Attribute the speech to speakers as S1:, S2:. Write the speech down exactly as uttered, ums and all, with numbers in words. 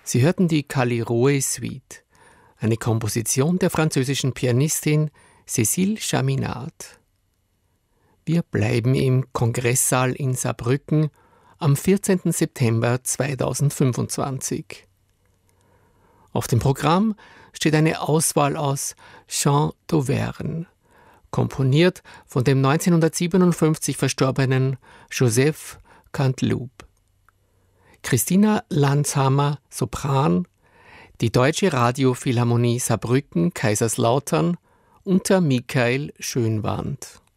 S1: Sie hörten die Kaliroe Suite, eine Komposition der französischen Pianistin Cécile Chaminade. Wir bleiben im Kongresssaal in Saarbrücken am vierzehnten September zweitausendfünfundzwanzig. Auf dem Programm steht eine Auswahl aus Chants d'Auvergne, komponiert von dem neunzehnhundertsiebenundfünfzig verstorbenen Joseph Canteloube. Christina Landshammer, Sopran, die Deutsche Radiophilharmonie Saarbrücken Kaiserslautern unter Michael Schönwandt.